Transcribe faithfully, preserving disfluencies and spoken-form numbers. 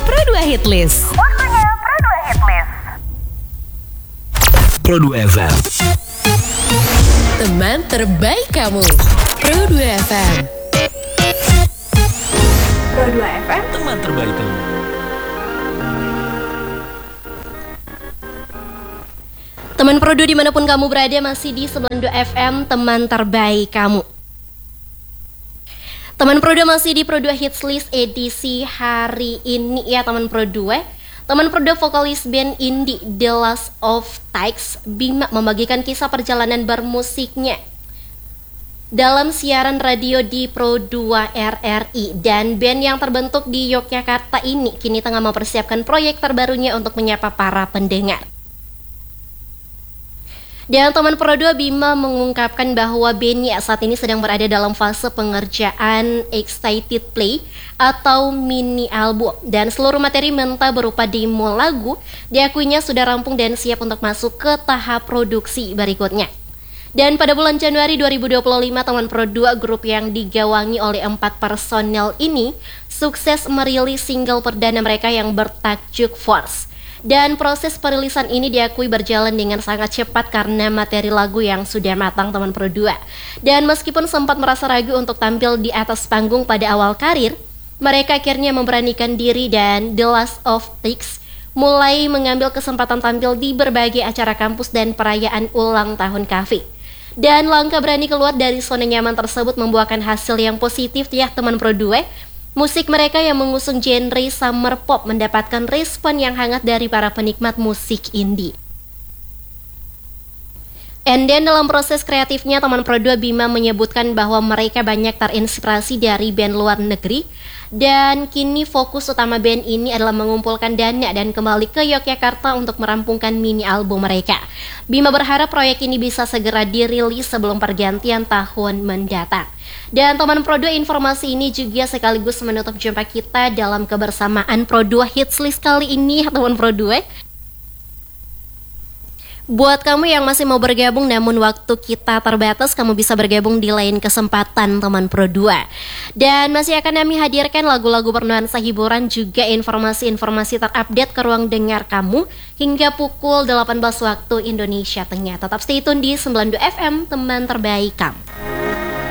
Pro dua Hitlist. Waktunya Pro dua Hitlist. Pro dua F M. Teman terbaik kamu. Pro dua F M. Pro dua F M. Teman terbaik kamu. Teman Pro dua dimanapun kamu berada, masih di sembilan puluh dua F M, teman terbaik kamu. Teman Pro dua masih di Pro dua Hits List edisi hari ini ya teman Pro dua. Teman Pro dua vokalis band indie The Last of Tykes, Bima, membagikan kisah perjalanan bermusiknya dalam siaran radio di Pro dua R R I. Dan band yang terbentuk di Yogyakarta ini kini tengah mempersiapkan proyek terbarunya untuk menyapa para pendengar. Dan teman Pro dua, Bima mengungkapkan bahwa bandnya saat ini sedang berada dalam fase pengerjaan excited play atau mini album, dan seluruh materi mentah berupa demo lagu diakuinya sudah rampung dan siap untuk masuk ke tahap produksi berikutnya. Dan pada bulan Januari dua ribu dua puluh lima, teman Pro dua, grup yang digawangi oleh empat personel ini sukses merilis single perdana mereka yang bertajuk Force. Dan proses perilisan ini diakui berjalan dengan sangat cepat karena materi lagu yang sudah matang teman Pro dua. Dan meskipun sempat merasa ragu untuk tampil di atas panggung pada awal karir, mereka akhirnya memberanikan diri dan The Last of Tykes mulai mengambil kesempatan tampil di berbagai acara kampus dan perayaan ulang tahun kafe. Dan langkah berani keluar dari zona nyaman tersebut membuahkan hasil yang positif ya teman Pro dua. Musik mereka yang mengusung genre summer pop mendapatkan respon yang hangat dari para penikmat musik indie. And then dalam proses kreatifnya, teman Pro dua, Bima menyebutkan bahwa mereka banyak terinspirasi dari band luar negeri, dan kini fokus utama band ini adalah mengumpulkan dana dan kembali ke Yogyakarta untuk merampungkan mini album mereka. Bima berharap proyek ini bisa segera dirilis sebelum pergantian tahun mendatang. Dan teman Pro dua, informasi ini juga sekaligus menutup jumpa kita dalam kebersamaan Pro dua Hits List kali ini teman Pro dua. Buat kamu yang masih mau bergabung namun waktu kita terbatas, kamu bisa bergabung di lain kesempatan teman Pro dua. Dan masih akan kami hadirkan lagu-lagu bernuansa hiburan juga informasi-informasi terupdate ke ruang dengar kamu hingga pukul delapan belas waktu Indonesia Tengah. Tetap stay tune di sembilan puluh dua F M, teman terbaik kamu.